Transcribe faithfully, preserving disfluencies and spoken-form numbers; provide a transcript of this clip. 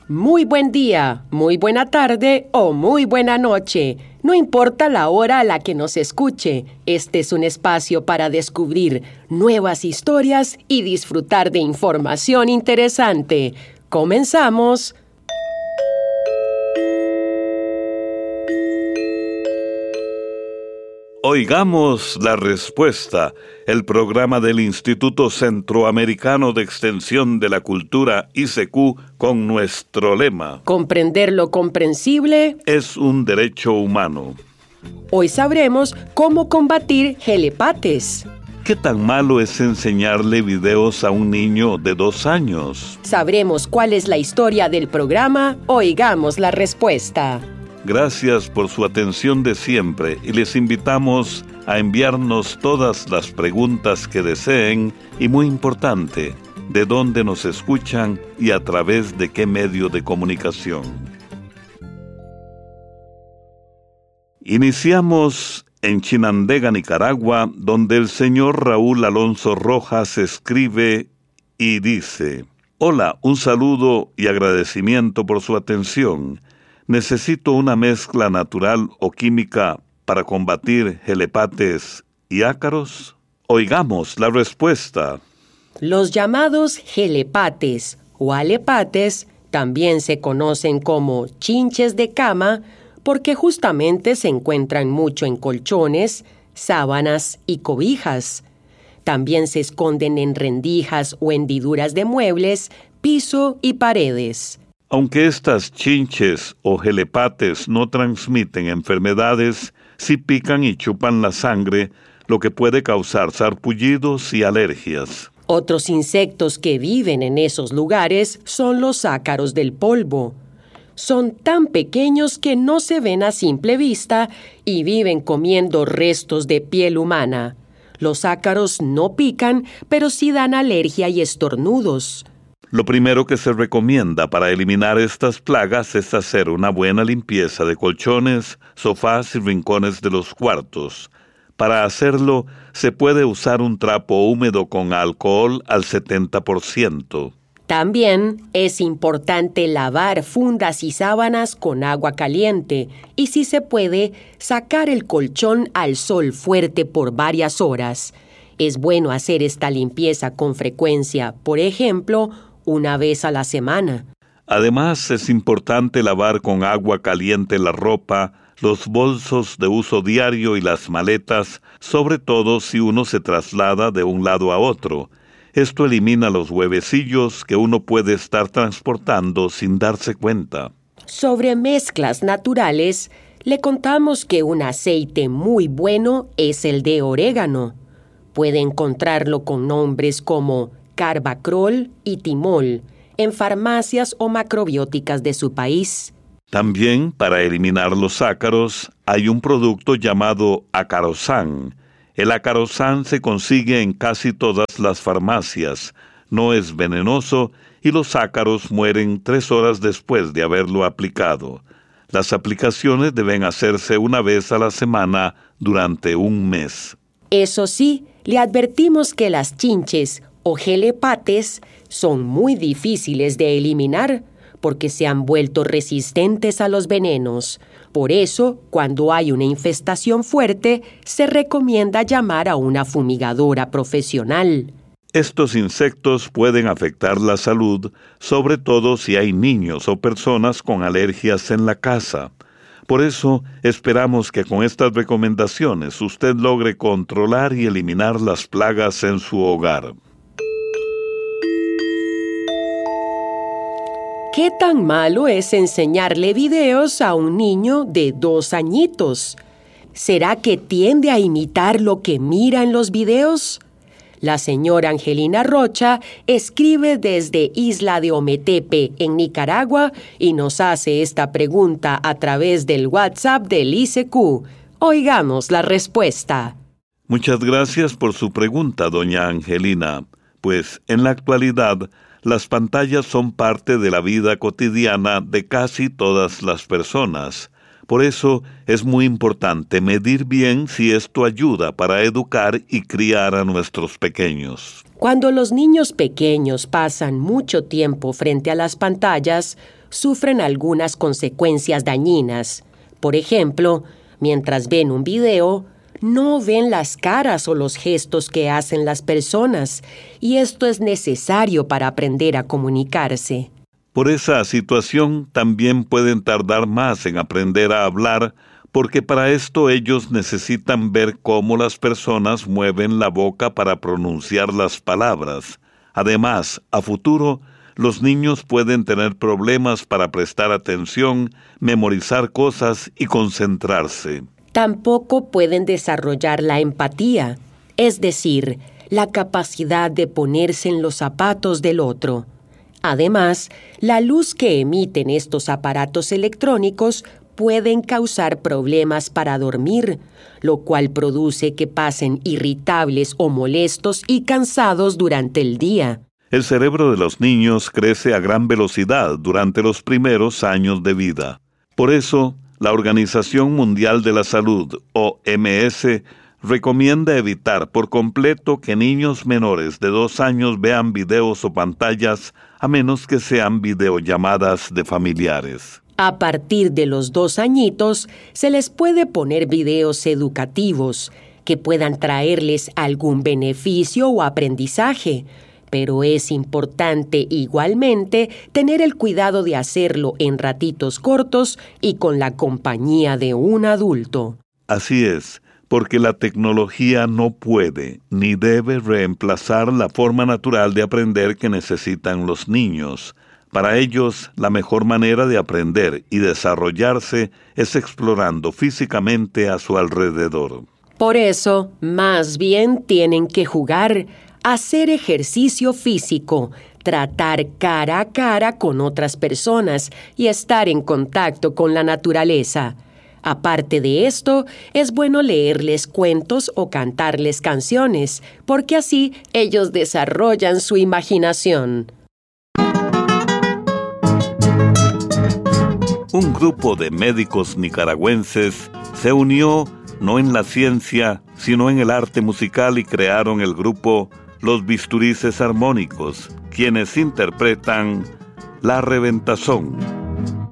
Muy buen día, muy buena tarde o muy buena noche. No importa la hora a la que nos escuche, este es un espacio para descubrir nuevas historias y disfrutar de información interesante. ¡Comenzamos! Oigamos la respuesta, el programa del Instituto Centroamericano de Extensión de la Cultura I C Q con nuestro lema: Comprender lo comprensible es un derecho humano. Hoy sabremos cómo combatir gelepates. ¿Qué tan malo es enseñarle videos a un niño de dos años? Sabremos cuál es la historia del programa. Oigamos la respuesta. Gracias por su atención de siempre y les invitamos a enviarnos todas las preguntas que deseen y, muy importante, de dónde nos escuchan y a través de qué medio de comunicación. Iniciamos en Chinandega, Nicaragua, donde el señor Raúl Alonso Rojas escribe y dice: Hola, un saludo y agradecimiento por su atención. Necesito una mezcla natural o química para combatir gelepates y ácaros. Oigamos la respuesta. Los llamados gelepates o alepates también se conocen como chinches de cama porque justamente se encuentran mucho en colchones, sábanas y cobijas. También se esconden en rendijas o hendiduras de muebles, piso y paredes. Aunque estas chinches o gelepates no transmiten enfermedades, sí pican y chupan la sangre, lo que puede causar sarpullidos y alergias. Otros insectos que viven en esos lugares son los ácaros del polvo. Son tan pequeños que no se ven a simple vista y viven comiendo restos de piel humana. Los ácaros no pican, pero sí dan alergia y estornudos. Lo primero que se recomienda para eliminar estas plagas es hacer una buena limpieza de colchones, sofás y rincones de los cuartos. Para hacerlo, se puede usar un trapo húmedo con alcohol al setenta por ciento. También es importante lavar fundas y sábanas con agua caliente y, si se puede, sacar el colchón al sol fuerte por varias horas. Es bueno hacer esta limpieza con frecuencia, por ejemplo, una vez a la semana. Además, es importante lavar con agua caliente la ropa, los bolsos de uso diario y las maletas, sobre todo si uno se traslada de un lado a otro. Esto elimina los huevecillos que uno puede estar transportando sin darse cuenta. Sobre mezclas naturales, le contamos que un aceite muy bueno es el de orégano. Puede encontrarlo con nombres como Carbacrol y Timol en farmacias o macrobióticas de su país. También, para eliminar los ácaros, hay un producto llamado Acarosán. El Acarosán se consigue en casi todas las farmacias, no es venenoso y los ácaros mueren tres horas después de haberlo aplicado. Las aplicaciones deben hacerse una vez a la semana durante un mes. Eso sí, le advertimos que las chinches o gelepates son muy difíciles de eliminar porque se han vuelto resistentes a los venenos. Por eso, cuando hay una infestación fuerte, se recomienda llamar a una fumigadora profesional. Estos insectos pueden afectar la salud, sobre todo si hay niños o personas con alergias en la casa. Por eso, esperamos que con estas recomendaciones usted logre controlar y eliminar las plagas en su hogar. ¿Qué tan malo es enseñarle videos a un niño de dos añitos? ¿Será que tiende a imitar lo que mira en los videos? La señora Angelina Rocha escribe desde Isla de Ometepe, en Nicaragua, y nos hace esta pregunta a través del WhatsApp del I C Q. Oigamos la respuesta. Muchas gracias por su pregunta, doña Angelina. Pues en la actualidad, las pantallas son parte de la vida cotidiana de casi todas las personas. Por eso es muy importante medir bien si esto ayuda para educar y criar a nuestros pequeños. Cuando los niños pequeños pasan mucho tiempo frente a las pantallas, sufren algunas consecuencias dañinas. Por ejemplo, mientras ven un video, no ven las caras o los gestos que hacen las personas, y esto es necesario para aprender a comunicarse. Por esa situación también pueden tardar más en aprender a hablar, porque para esto ellos necesitan ver cómo las personas mueven la boca para pronunciar las palabras. Además, a futuro, los niños pueden tener problemas para prestar atención, memorizar cosas y concentrarse. Tampoco pueden desarrollar la empatía, es decir, la capacidad de ponerse en los zapatos del otro. Además, la luz que emiten estos aparatos electrónicos pueden causar problemas para dormir, lo cual produce que pasen irritables o molestos y cansados durante el día. El cerebro de los niños crece a gran velocidad durante los primeros años de vida. Por eso, la Organización Mundial de la Salud, O M S, recomienda evitar por completo que niños menores de dos años vean videos o pantallas, a menos que sean videollamadas de familiares. A partir de los dos añitos, se les puede poner videos educativos que puedan traerles algún beneficio o aprendizaje, pero es importante igualmente tener el cuidado de hacerlo en ratitos cortos y con la compañía de un adulto. Así es, porque la tecnología no puede ni debe reemplazar la forma natural de aprender que necesitan los niños. Para ellos, la mejor manera de aprender y desarrollarse es explorando físicamente a su alrededor. Por eso, más bien tienen que jugar, hacer ejercicio físico, tratar cara a cara con otras personas y estar en contacto con la naturaleza. Aparte de esto, es bueno leerles cuentos o cantarles canciones, porque así ellos desarrollan su imaginación. Un grupo de médicos nicaragüenses se unió no en la ciencia, sino en el arte musical y crearon el grupo Los Bisturices Armónicos, quienes interpretan La Reventazón.